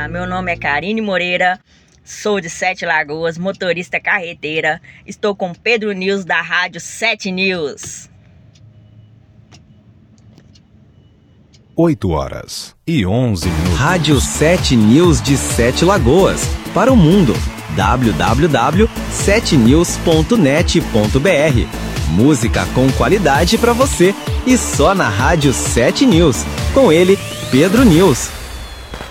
Olá, meu nome é Karine Moreira, sou de Sete Lagoas, motorista carreteira. Estou com Pedro News da Rádio 7 News. 8h11. Rádio 7 News de Sete Lagoas, para o mundo. www.7news.net.br. Música com qualidade para você e só na Rádio 7 News. Com ele, Pedro News.